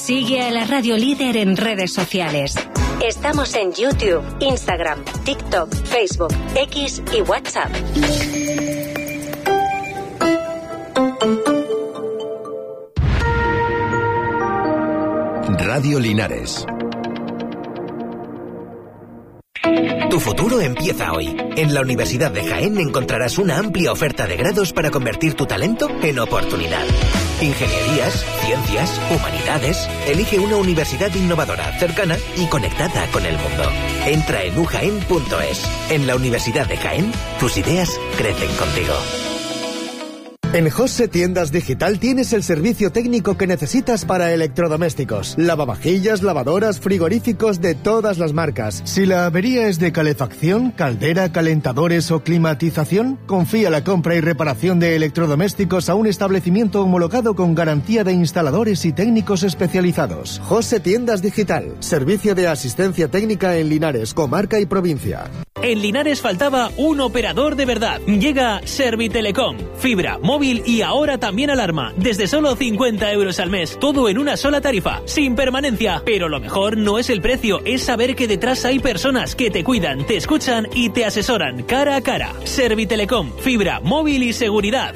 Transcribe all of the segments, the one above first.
Sigue a la Radio Líder en redes sociales. Estamos en YouTube, Instagram, TikTok, Facebook, X y WhatsApp. Radio Linares. Tu futuro empieza hoy. En la Universidad de Jaén encontrarás una amplia oferta de grados para convertir tu talento en oportunidad. Ingenierías, ciencias, humanidades. Elige una universidad innovadora, cercana y conectada con el mundo. Entra en ujaen.es. En la Universidad de Jaén, tus ideas crecen contigo. En José Tiendas Digital tienes el servicio técnico que necesitas para electrodomésticos. Lavavajillas, lavadoras, frigoríficos de todas las marcas. Si la avería es de calefacción, caldera, calentadores o climatización, confía la compra y reparación de electrodomésticos a un establecimiento homologado con garantía de instaladores y técnicos especializados. José Tiendas Digital. Servicio de asistencia técnica en Linares, comarca y provincia. En Linares faltaba un operador de verdad. Llega Servitelecom. Fibra, móvil y ahora también alarma. Desde solo 50 euros al mes. Todo en una sola tarifa, sin permanencia. Pero lo mejor no es el precio, es saber que detrás hay personas que te cuidan, te escuchan y te asesoran cara a cara. Servitelecom. Fibra, móvil y seguridad.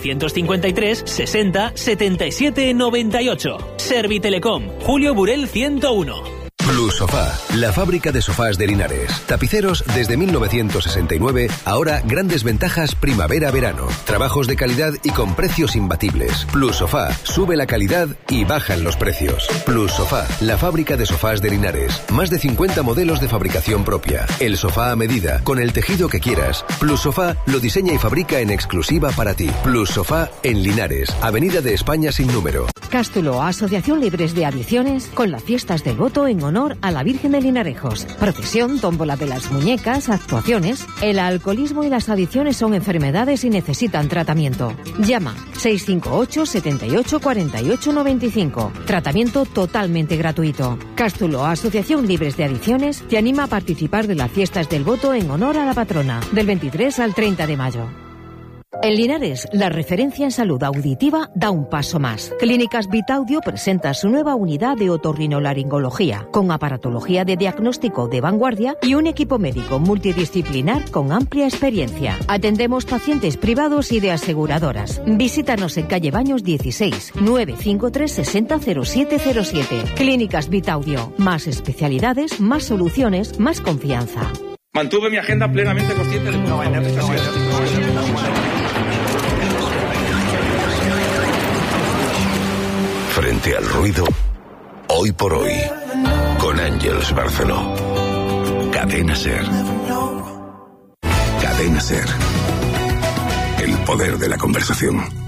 953 60 77 98. Servitelecom. Julio Burel 101. Plus Sofá, la fábrica de sofás de Linares. Tapiceros desde 1969, ahora grandes ventajas primavera-verano. Trabajos de calidad y con precios imbatibles. Plus Sofá, sube la calidad y bajan los precios. Plus Sofá, la fábrica de sofás de Linares. Más de 50 modelos de fabricación propia. El sofá a medida, con el tejido que quieras. Plus Sofá lo diseña y fabrica en exclusiva para ti. Plus Sofá en Linares, Avenida de España sin número. Cástulo, Asociación Libres de Adicciones, con las fiestas del voto en honor a la Virgen de Linarejos. Procesión, tómbola de las muñecas, actuaciones. El alcoholismo y las adicciones son enfermedades y necesitan tratamiento. Llama 658 78 48 95. Tratamiento totalmente gratuito. Cástulo, Asociación Libres de Adicciones, te anima a participar de las fiestas del voto en honor a la patrona, del 23 al 30 de mayo. En Linares, la referencia en salud auditiva da un paso más. Clínicas Vitaudio presenta su nueva unidad de otorrinolaringología, con aparatología de diagnóstico de vanguardia y un equipo médico multidisciplinar con amplia experiencia. Atendemos pacientes privados y de aseguradoras. Visítanos en calle Baños 16, 953 60 0707. Clínicas Vitaudio. Más especialidades, más soluciones, más confianza. Mantuve mi agenda plenamente consciente de Frente al ruido, hoy por hoy, con Ángeles Barceló. Cadena Ser. Cadena Ser. El poder de la conversación.